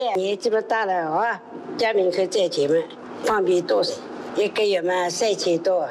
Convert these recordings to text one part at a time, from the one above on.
年这么大了啊，家门口赚钱嘛，方便多，一个月嘛3000多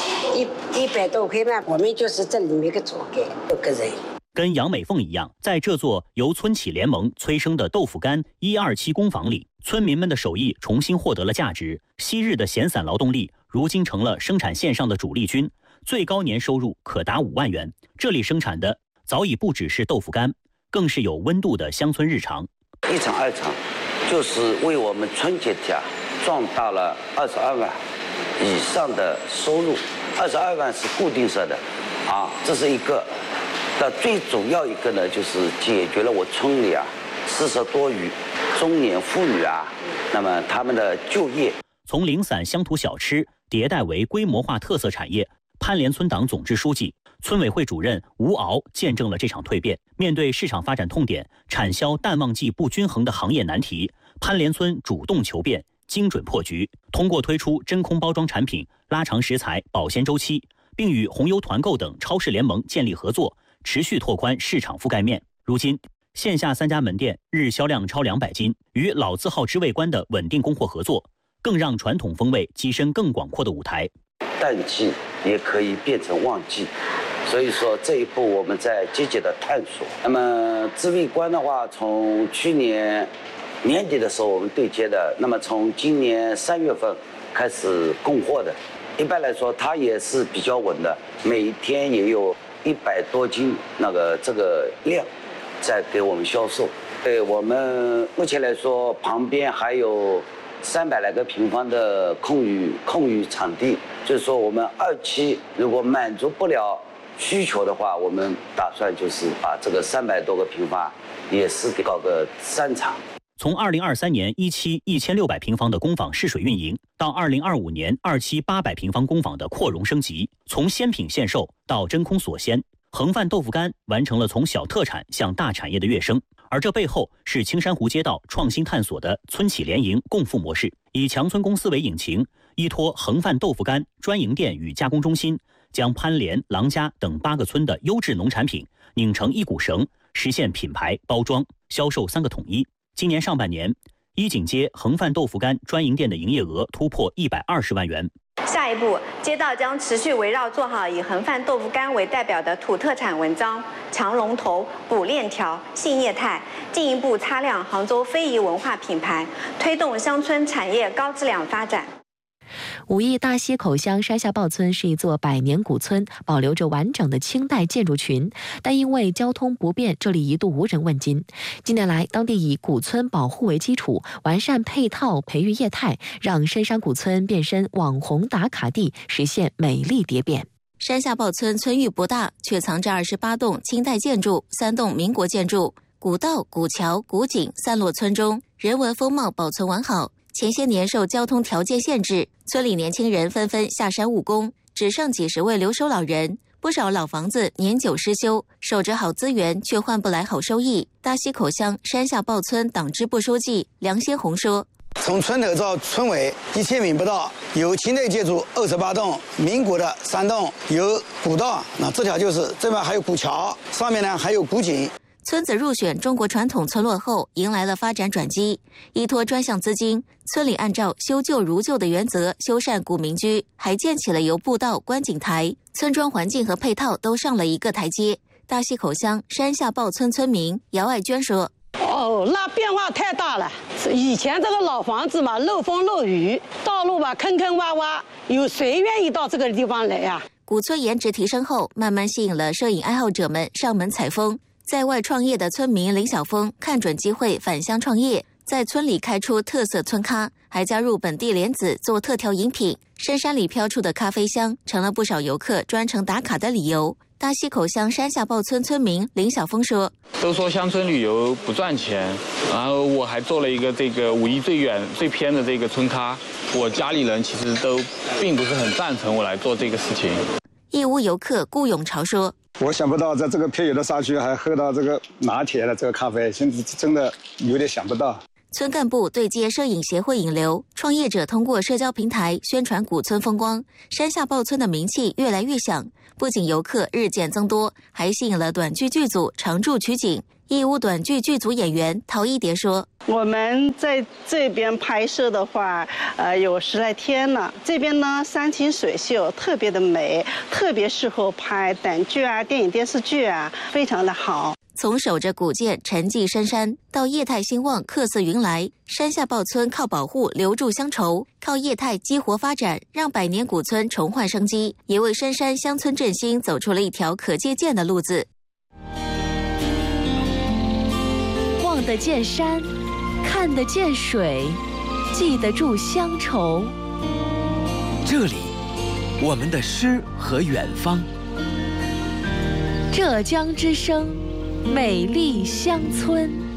，100多块嘛，我们就是这里面个主干6个人。 跟杨美凤一样，在这座由村企联盟催生的豆腐干127工坊里，村民们的手艺重新获得了价值。昔日的闲散劳动力，如今成了生产线上的主力军，最高年收入可达5万元。这里生产的早已不只是豆腐干，更是有温度的乡村日常。 1场2场，就是为我们村集体壮大了22万以上的收入。22万是固定式的，这是一个。那最主要一个呢，就是解决了我村里40多余中年妇女那么他们的就业。 从零散乡土小吃迭代为规模化特色产业，潘连村党总支书记、村委会主任吴敖见证了这场蜕变。面对市场发展痛点、产销淡旺季不均衡的行业难题，潘连村主动求变，精准破局。通过推出真空包装产品，拉长食材保鲜周期，并与红油团购等超市联盟建立合作，持续拓宽市场覆盖面。如今，线下3家门店日销量超200斤，与老字号知味观的稳定供货合作，更让传统风味跻身更广阔的舞台。 淡季也可以变成旺季，所以说这一步我们在积极的探索。那么知味观的话，从去年年底的时候我们对接的，那么从今年3月份开始供货的。一般来说，它也是比较稳的，每天也有100多斤这个量在给我们销售。对我们目前来说，旁边还有300来个平方的空余场地，就是说我们2期如果满足不了需求的话，我们打算就是把这个300多个平方也是搞个3场。 从2023年1期1600平方的工坊试水运营，到2025年2期800平方工坊的扩容升级，从鲜品现售到真空锁鲜，恒饭豆腐干完成了从小特产向大产业的跃升。而这背后是青山湖街道创新探索的村企联营共富模式，以强村公司为引擎，依托恒饭豆腐干专营店与加工中心，将潘连、郎家等8个村的优质农产品拧成一股绳，实现品牌、包装、销售3个统一。今年上半年，一井街恒饭豆腐干专营店的营业额突破120万元。 下一步，街道将持续围绕做好以恒饭豆腐干为代表的土特产文章、长龙头、补链条、杏叶菜，进一步擦亮杭州非遗文化品牌，推动乡村产业高质量发展。 武义大溪口乡山下坝村是一座100年古村，保留着完整的清代建筑群，但因为交通不便，这里一度无人问津。近年来，当地以古村保护为基础，完善配套，培育业态，让深山古村变身网红打卡地，实现美丽蝶变。 山下坝村村域不大，却藏着28栋清代建筑、3栋民国建筑，古道、古桥、古井散落村中，人文风貌保存完好。前些年受交通条件限制，村里年轻人纷纷下山务工，只剩几十位留守老人。不少老房子年久失修，守着好资源却换不来好收益。大溪口乡山下坝村党支部书记梁先红说：“ 从村头到村尾1000米不到，有清代建筑28栋，民国的3栋，有古道，那这条就是这边还有古桥，上面呢还有古井。” 村子入选中国传统村落后，迎来了发展转机。依托专项资金，村里按照修旧如旧的原则修缮古民居，还建起了由步道、观景台，村庄环境和配套都上了一个台阶。大溪口乡山下坝村村民姚爱娟说：“ 那变化太大了。以前这个老房子嘛，漏风漏雨，道路吧坑坑洼洼，有谁愿意到这个地方来呀？” 古村颜值提升后，慢慢吸引了摄影爱好者们上门采风。在外创业的村民林晓峰看准机会返乡创业，在村里开出特色村咖，还加入本地莲子做特调饮品。深山里飘出的咖啡香，成了不少游客专程打卡的理由。大溪口乡山下坝村村民林晓峰说：“ 都说乡村旅游不赚钱，然后我还做了一个这个武义最远最偏的这个村咖，我家里人其实都并不是很赞成我来做这个事情。” 义乌游客顾永朝说：“ 我想不到在这个偏远的山区还喝到这个拿铁的这个咖啡，现在真的有点想不到。” 村干部对接摄影协会引流，创业者通过社交平台宣传古村风光，山下坝村的名气越来越响。不仅游客日渐增多，还吸引了短剧剧组常驻取景。 义乌短剧剧组演员陶一蝶说：“ 我们在这边拍摄的话，有10来天了。这边呢，山清水秀，特别的美，特别适合拍短剧啊、电影电视剧啊，非常的好。” 从守着古建沉寂深山，到业态兴旺客似云来，山下抱村靠保护留住乡愁，靠业态激活发展，让百年古村重焕生机，也为深山乡村振兴走出了一条可借鉴的路子。 望得见山，看得见水，记得住乡愁。 这里，我们的诗和远方。 浙江之声，美丽乡村。